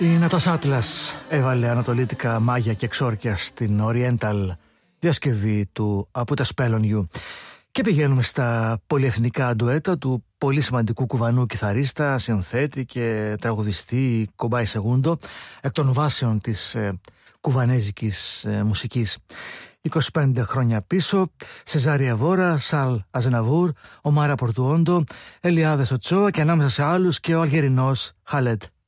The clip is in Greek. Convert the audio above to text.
Η Νατάσα Άτλας έβαλε ανατολίτικα μάγια και εξόρκια στην Oriental διασκευή του Από τα Spell on You. Και πηγαίνουμε στα πολυεθνικά ντουέτα του πολύ σημαντικού κουβανού κιθαρίστα, συνθέτη και τραγουδιστή Κομπάι Σεγούντο, εκ των βάσεων της κουβανέζικης μουσικής. 25 χρόνια πίσω, Σεζάρια Βόρα, Σαλ Αζεναβούρ, ο Μάρα Πορτουόντο, Ελιάδες Οτσόα και ανάμεσα σε άλλους και ο Αλγερινός Χαλέτ